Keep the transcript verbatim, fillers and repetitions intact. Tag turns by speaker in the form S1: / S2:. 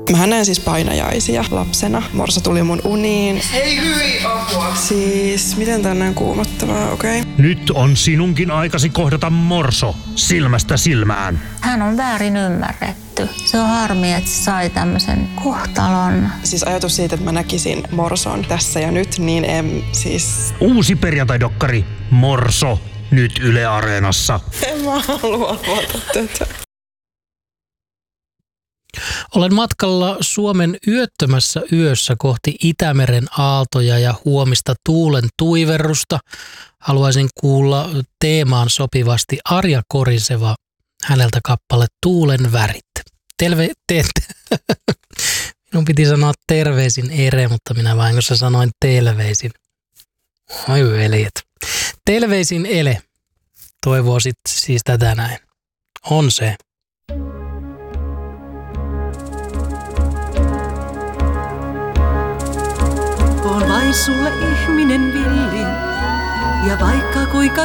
S1: Mä näen siis painajaisia lapsena. Morso tuli mun uniin. Hei hyi, apua! Siis, miten tää on näin kuumottavaa, okei? Okay.
S2: Nyt on sinunkin aikasi kohdata Morso silmästä silmään.
S3: Hän on väärin ymmärretty. Se on harmi, että se sai tämmöisen kohtalon.
S1: Siis ajatus siitä, että mä näkisin Morson tässä ja nyt, niin en siis...
S2: Uusi perjantai-dokkari Morso nyt Yle Areenassa.
S1: En mä halua avata tätä.
S4: Olen matkalla Suomen yöttömässä yössä kohti Itämeren aaltoja ja huomista tuulen tuiverrusta. Haluaisin kuulla teemaan sopivasti Arja Koriseva, häneltä kappale Tuulen värit. Telve, te, minun piti sanoa terveisin Ere, mutta minä vahingossa sanoin telveisin. Oi veljet. Telveisin Ele. Toivoisit siis tätä näin. On se.
S5: On vain sulle ihminen villi, ja vaikka kuinka